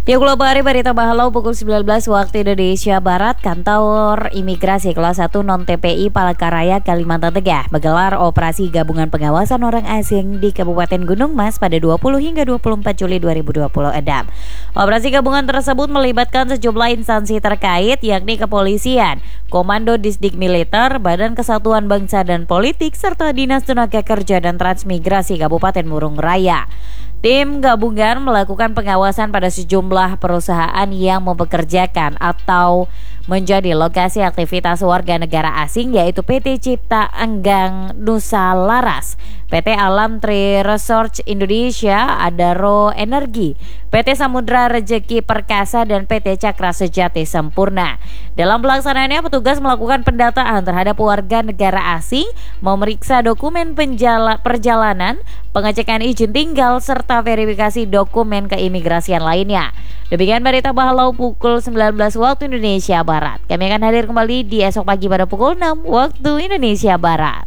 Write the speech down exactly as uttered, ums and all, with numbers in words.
Di Global Hari Berita Bahalau pukul sembilan belas waktu Indonesia Barat, Kantor Imigrasi Kelas satu Non-T P I Palangkaraya, Kalimantan Tengah menggelar operasi gabungan pengawasan orang asing di Kabupaten Gunung Mas pada dua puluh hingga dua puluh empat Juli dua ribu dua puluh enam. Operasi gabungan tersebut melibatkan sejumlah instansi terkait yakni kepolisian, Komando Disdik Militer, Badan Kesatuan Bangsa dan Politik, serta Dinas Tenaga Kerja dan Transmigrasi Kabupaten Murung Raya. Tim gabungan melakukan pengawasan pada sejumlah perusahaan yang mempekerjakan atau menjadi lokasi aktivitas warga negara asing, yaitu P T Cipta Enggang Nusa Laras, P T Alam Tri Research Indonesia, Adaro Energi, P T Samudra Rejeki Perkasa, dan P T Cakra Sejati Sempurna. Dalam pelaksanaannya, petugas melakukan pendataan terhadap warga negara asing, memeriksa dokumen penjala, perjalanan, pengecekan izin tinggal, serta verifikasi dokumen keimigrasian lainnya. Demikian Berita Bahalau pukul sembilan belas waktu Indonesia Barat. Kami akan hadir kembali di esok pagi pada pukul enam waktu Indonesia Barat.